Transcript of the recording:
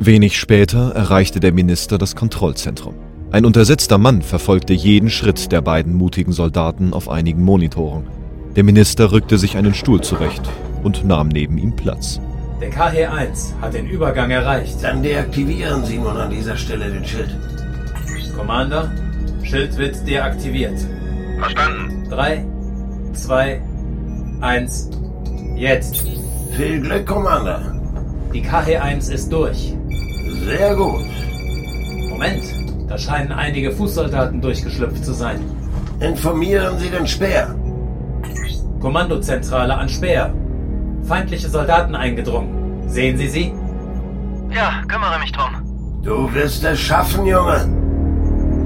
Wenig später erreichte der Minister das Kontrollzentrum. Ein untersetzter Mann verfolgte jeden Schritt der beiden mutigen Soldaten auf einigen Monitoren. Der Minister rückte sich einen Stuhl zurecht und nahm neben ihm Platz. Der KH-1 hat den Übergang erreicht. Dann deaktivieren Sie nun an dieser Stelle den Schild. Commander, Schild wird deaktiviert. Verstanden. 3, 2, 1, jetzt. Viel Glück, Commander. Die KH-1 ist durch. Sehr gut. Moment, da scheinen einige Fußsoldaten durchgeschlüpft zu sein. Informieren Sie den Speer. Kommandozentrale an Speer. Feindliche Soldaten eingedrungen. Sehen Sie sie? Ja, kümmere mich drum. Du wirst es schaffen, Junge.